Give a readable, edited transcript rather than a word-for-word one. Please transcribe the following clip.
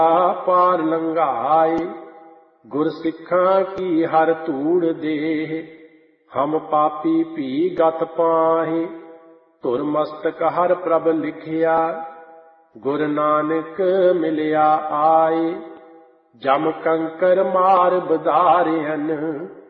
पार लंघाए। गुर सिखां की हर धूड़ देह, हम पापी भी गत पाहे। धुर मस्तक हर प्रभ लिखिया, गुर नानक मिलिया आए। जम कंकर मार बधारियन,